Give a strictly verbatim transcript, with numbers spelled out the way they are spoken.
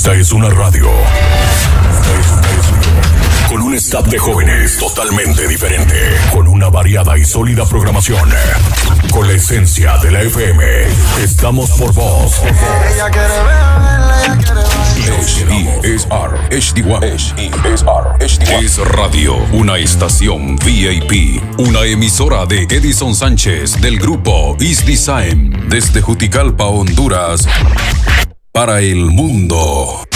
Esta es una radio. Esta es una radio. Con un staff de jóvenes totalmente diferente. Con una variada y sólida programación. Con la esencia de la F M. Estamos por vos. Ella quiere beber, ella quiere bailar. H D S R H D uno. H D S R H D uno. Es Radio, una estación V I P. Una emisora de Edison Sánchez del grupo East Design. Desde Juticalpa, Honduras. Para el mundo.